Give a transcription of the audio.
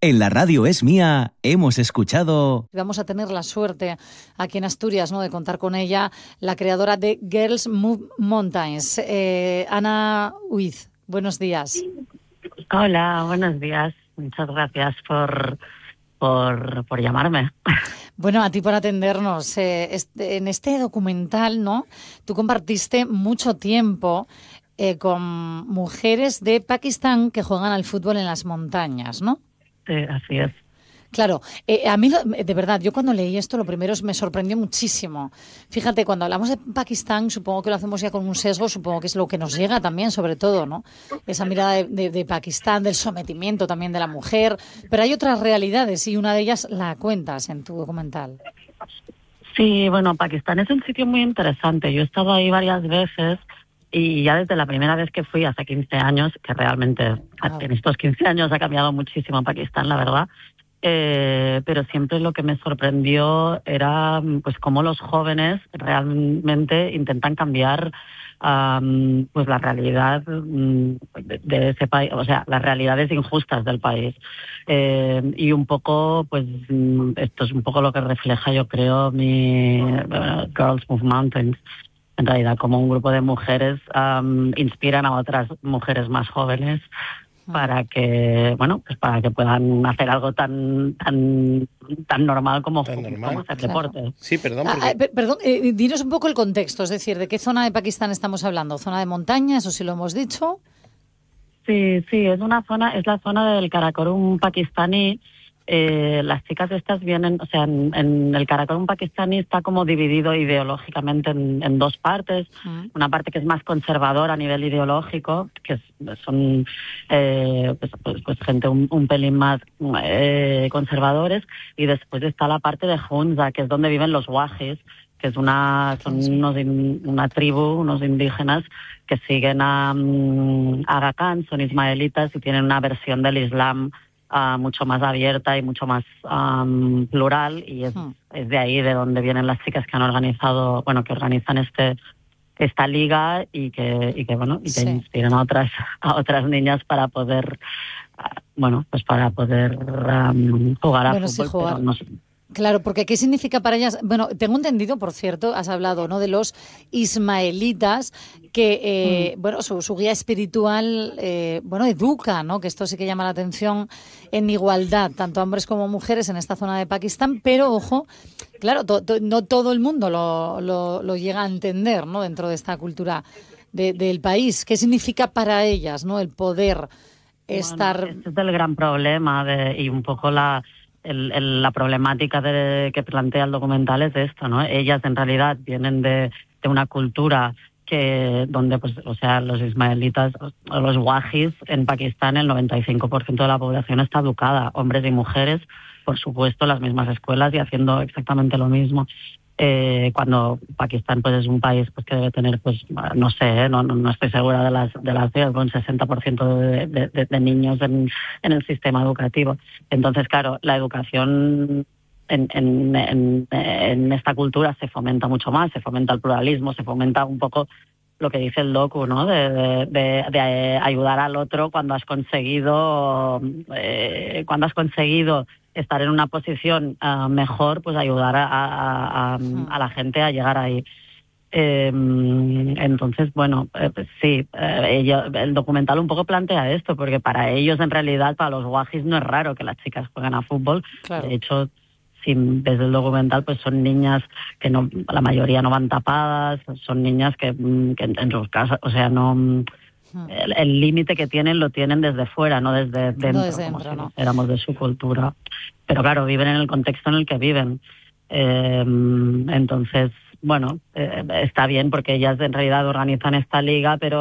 En la radio Es Mía hemos escuchado... Vamos a tener la suerte aquí en Asturias, ¿no?, de contar con ella, la creadora de Girls Move Mountains, Ana Huiz. Buenos días. Hola, buenos días. Muchas gracias por llamarme. Bueno, a ti por atendernos. En este documental, ¿no?, tú compartiste mucho tiempo con mujeres de Pakistán que juegan al fútbol en las montañas, ¿no? Sí, así es. Claro, a mí, de verdad, yo cuando leí esto, lo primero me sorprendió muchísimo. Fíjate, cuando hablamos de Pakistán, supongo que lo hacemos ya con un sesgo, supongo que es lo que nos llega también, sobre todo, ¿no? Esa mirada de Pakistán, del sometimiento también de la mujer. Pero hay otras realidades y una de ellas la cuentas en tu documental. Sí, bueno, Pakistán es un sitio muy interesante. Yo he estado ahí varias veces y ya desde la primera vez que fui, hace 15 años, que realmente en estos 15 años ha cambiado muchísimo Pakistán, la verdad. Pero siempre lo que me sorprendió era pues cómo los jóvenes realmente intentan cambiar pues la realidad de ese país, o sea, las realidades injustas del país. Y un poco, pues esto es un poco lo que refleja, yo creo, mi Girls Move Mountains. En realidad, como un grupo de mujeres inspiran a otras mujeres más jóvenes para que, bueno, pues para que puedan hacer algo tan normal como hacer deporte. Sí, perdón. Perdón, dinos un poco el contexto, es decir, ¿de qué zona de Pakistán estamos hablando? ¿Zona de montaña? Eso sí lo hemos dicho. Sí, es la zona del Karakorum pakistaní. Las chicas estas vienen, o sea, en el Karakorum pakistaní está como dividido ideológicamente en dos partes. Una parte que es más conservadora a nivel ideológico, que son pues gente un pelín más conservadores, y después está la parte de Hunza, que es donde viven los wajis, que es una tribu, unos indígenas que siguen a Aga Khan, son ismaelitas y tienen una versión del Islam mucho más abierta y mucho más plural, y es de ahí de donde vienen las chicas que han organizado, bueno, que organizan esta liga y que inspiran a otras niñas para poder jugar a fútbol. Sí, jugar. Pero no. Claro, porque ¿qué significa para ellas? Bueno, tengo entendido, por cierto, has hablado, ¿no?, de los ismaelitas, que, su guía espiritual, educa, ¿no?, que esto sí que llama la atención, en igualdad, tanto hombres como mujeres en esta zona de Pakistán, pero, ojo, claro, no todo el mundo lo llega a entender, ¿no?, dentro de esta cultura del país. ¿Qué significa para ellas, ¿no?, el poder estar...? Este es el gran problema y un poco la problemática que plantea el documental es esto, ¿no? Ellas en realidad vienen de una cultura donde, pues, o sea, los ismaelitas o los wajis en Pakistán, el 95% de la población está educada, hombres y mujeres, por supuesto, las mismas escuelas y haciendo exactamente lo mismo. Cuando Pakistán, pues, es un país, pues, que debe tener, pues, no sé, no estoy segura de las cifras, un 60% de niños en el sistema educativo. Entonces, claro, la educación en esta cultura se fomenta mucho más, se fomenta el pluralismo, se fomenta un poco lo que dice el docu, ¿no? De ayudar al otro cuando has conseguido estar en una posición mejor, pues ayudar a la gente a llegar ahí. Entonces, bueno, sí, el documental un poco plantea esto, porque para ellos, en realidad, para los wajis no es raro que las chicas jueguen a fútbol. Claro. De hecho, desde el documental, pues son niñas que la mayoría no van tapadas, son niñas que en sus casas, o sea, no... El límite que tienen lo tienen desde fuera, no desde dentro, como si éramos de su cultura. Pero claro, viven en el contexto en el que viven. Entonces, bueno, está bien porque ellas en realidad organizan esta liga, pero